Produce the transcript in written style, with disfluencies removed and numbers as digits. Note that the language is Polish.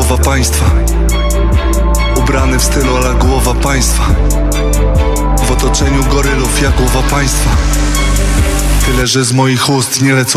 głowa państwa. Ubrany w stylu ala głowa państwa. W otoczeniu gorylów jak głowa państwa. Tyle, że z moich ust nie lecą